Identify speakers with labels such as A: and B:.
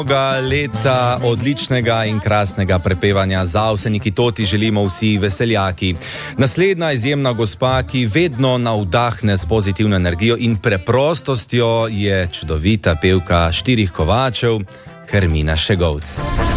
A: Leta odličnega in krasnega prepevanja za vseniki toti želimo vsi veseljaki. Naslednja izjemna gospa, ki vedno navdahne s pozitivno energijo in preprostostjo, je čudovita pevka štirih kovačev, Hermina Šegovc.